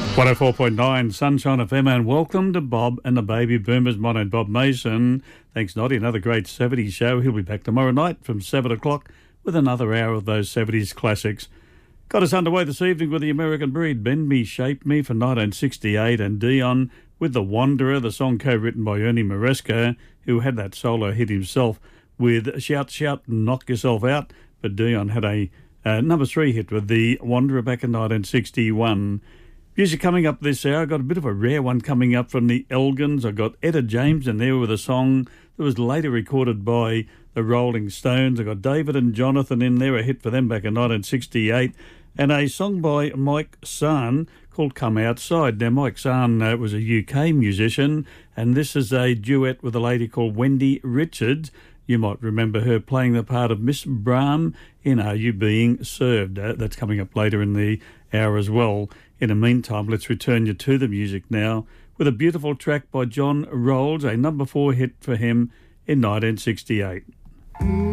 104.9 Sunshine FM, and welcome to Bob and the Baby Boomers. My name's Bob Mason. Thanks, Noddy. Another great 70s show. He'll be back tomorrow night from 7 o'clock with another hour of those 70s classics. Got us underway this evening with the American Breed, Bend Me, Shape Me for 1968, and Dion with The Wanderer, the song co-written by Ernie Maresca, who had that solo hit himself with Shout, Shout, Knock Yourself Out. But Dion had a number 3 hit with The Wanderer back in 1961. Music coming up this hour. I've got a bit of a rare one coming up from the Elgins. I've got Etta James in there with a song that was later recorded by the Rolling Stones. I've got David and Jonathan in there, a hit for them back in 1968. And a song by Mike Sahn called Come Outside. Now, Mike Sahn was a UK musician, and this is a duet with a lady called Wendy Richards. You might remember her playing the part of Miss Brahm in Are You Being Served? That's coming up later in the hour as well. In the meantime, let's return you to the music now with a beautiful track by John Rolls, a number 4 hit for him in 1968.